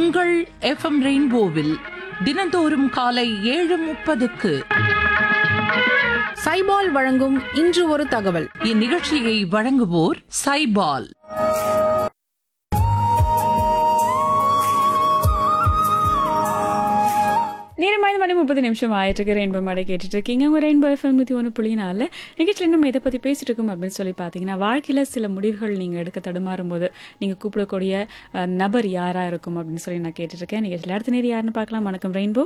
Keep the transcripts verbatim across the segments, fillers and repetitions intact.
உங்கள் எஃப்எம் ரெயின்போவில் தினந்தோறும் காலை ஏழு முப்பதுக்கு சைபால் வழங்கும் இன்று ஒரு தகவல். இந்நிகழ்ச்சியை வழங்குவோர் சைபால். நேரம் ஐந்து மணி முப்பது நிமிஷம் ஆயிட்டு ரெயின்போ மாடை கேட்டுட்டு இருக்கீங்க. உங்க ரெயின்போ எஃப்எம் நூற்றி ஒன்று புள்ளி நாலு நிகழ்ச்சியில் இன்னும் இதை பற்றி பேசிட்டு இருக்கோம் அப்படின்னு சொல்லி பார்த்தீங்கன்னா, வாழ்க்கையில் சில முடிவுகள் நீங்கள் எடுக்க தடுமாறும் போது நீங்கள் கூப்பிடக்கூடிய அஹ், நபர் யாரா இருக்கும் அப்படின்னு சொல்லி நான் கேட்டுட்டு இருக்கேன். நிகழ்ச்சியில் அடுத்த நேரம் யாருன்னு பார்க்கலாம். வணக்கம் ரெயின்போ.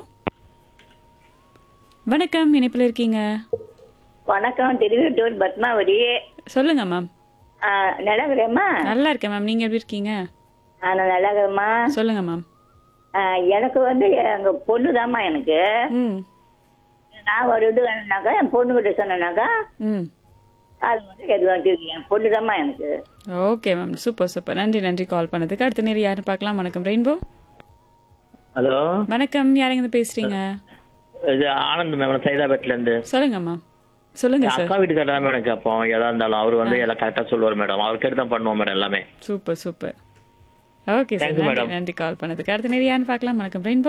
வணக்கம், இணைப்பில் இருக்கீங்க. வணக்கம், திருவிட்டூர் பத்மாவதி. சொல்லுங்க மேம். நல்லா இருக்கிறேம்மா. நல்லா இருக்கேன் மேம், நீங்க எப்படி இருக்கீங்க? நான் நல்லா இருக்கிறேம்மா. சொல்லுங்க மேம். எனக்கு வந்து எங்க பொண்ணு தாம்மா. எனக்கு ம் நான் ஒரு இது வேணும்னாக்கா என் பொண்ணு கிட்ட சொன்னேனாக்கா ம் அது வந்து எதுவும் என் பொண்ணு தாம்மா எனக்கு. Okay ma'am, super super. நன்றி நன்றி கால் பண்ணதுக்கு. அடுத்த நேரம் யாருன்னு பார்க்கலாம். வணக்கம் ரெயின்போ. ஹலோ, வணக்கம், யாருங்க பேசுறீங்க? இது ஆனந்த் மேம், சைதாபேட்ல இருந்து. சொல்லுங்க மேம். சொல்லுங்க சார். அக்கா வீட்டுக்காரர் தான் மேடம் கேட்போம். எதா இருந்தாலும் அவர் வந்து எல்லாம் கரெக்டா சொல்லுவார் மேடம். அவர் கேட்டு தான் பண்ணுவோம் மேடம் எல்லாமே. Super super. Okay sir, Thank you, நன்றி madam. நன்றி கால் பண்ணதுக்கு. அடுத்த நேரம் யாருன்னு பார்க்கலாம். வணக்கம் ரெயின்போ.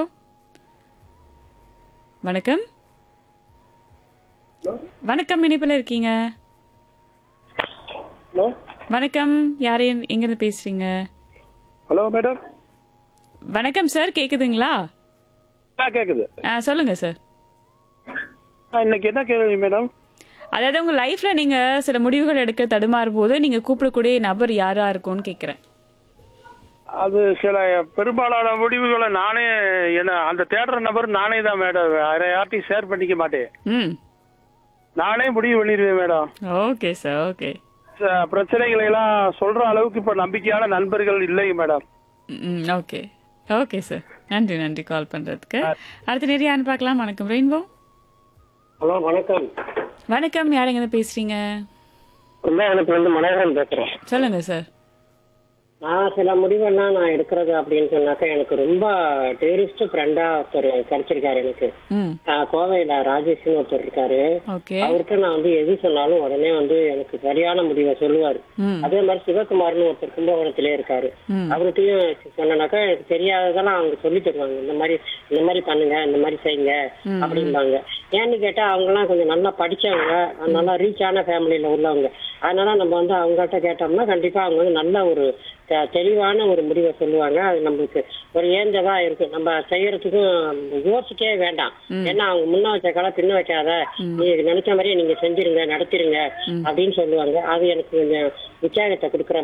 வணக்கம் வணக்கம், இணைப்பில் இருக்கீங்க. ஹலோ வணக்கம், யாரு எங்கிருந்து பேசுறீங்க? Hello madam. வணக்கம் சார், கேக்குதுங்களா? ஆ கேட்குது. ஆ சொல்லுங்க சார். ஆ இன்னைக்கு என்ன கேள்வி மேடம்? அதாவது உங்க லைஃப்ல நீங்க சில முடிவுகள் எடுக்க தடுமாறும் போது நீங்க கூப்பிடக்கூடிய நபர் யாரா இருக்கும்னு கேக்குறேன். அது சில பெரும்பாலான முடிவுகளை நானே என்ன அந்த தேடுற நபர் நானே தான் மேடம். வேற யார்ட்டையும் ஷேர் பண்ணிக்க மாட்டேன். ம் நானே முடிவு பண்ணிடுவேன் மேடம். Okay sir, okay. ச- பிரச்சனைகளை எல்லாம் சொல்ற அளவுக்கு இப்ப நம்பிக்கையான நண்பர்கள் இல்லை மேடம். ம் ஓகே ஓகே சார், நன்றி நன்றி கால் பண்றதுக்கு. அடுத்த நேரம் யாருன்னு பார்க்கலாம். வணக்கம் ரெயின்போ. ஹலோ வணக்கம். வணக்கம், யாருங்க பேசுறீங்க? எனக்கு வந்து மனோகரன் பேசுறேன். சொல்லுங்க சார். நான் சில முடிவெல்லாம் நான் எடுக்கிறது அப்படின்னு சொன்னாக்கா, எனக்கு ரொம்ப டேரிஸ்ட் ஃப்ரெண்டா ஒருத்தர் கிடைச்சிருக்காரு எனக்கு. ம் ஆஹ் கோவையில ராஜேஷ்னு ஒருத்தர் இருக்காரு. ஓகே. அவர்கிட்ட நான் வந்து எது சொன்னாலும் உடனே வந்து எனக்கு சரியான முடிவை சொல்லுவாரு. ம் அதே மாதிரி சிவகுமார்னு ஒருத்தர் கும்பகோணத்திலே இருக்காரு. ம் அவர்கிட்டயும் சொன்னாக்கா எனக்கு தெரியாததெல்லாம் அவங்க சொல்லி தருவாங்க. இந்த மாதிரி இந்த மாதிரி பண்ணுங்க, இந்த மாதிரி செய்யுங்க அப்படிம்பாங்க. ஏன்னு கேட்டா அவங்க எல்லாம் கொஞ்சம் நல்லா படிச்சவங்க, நல்லா ரீச் ஆன ஃபேமிலியில உள்ளவங்க. அதனால நம்ம வந்து அவங்ககிட்ட கேட்டோம்னா கண்டிப்பா அவங்க வந்து நல்ல ஒரு தெ- தெளிவான ஒரு முடிவை சொல்லுவாங்க. அது நம்மளுக்கு ஒரு ஏந்ததா இருக்கு. நம்ம செய்யறதுக்கும் யோசிக்கவே வேண்டாம். ஏன்னா அவங்க முன்ன வச்ச கால பின்ன வைக்காத, நீங்க நினைச்ச மாதிரியே நீங்க செஞ்சிருங்க, நடத்திருங்க அப்படின்னு சொல்லுவாங்க. அது எனக்கு கொஞ்சம் உற்சாகத்தை கொடுக்குற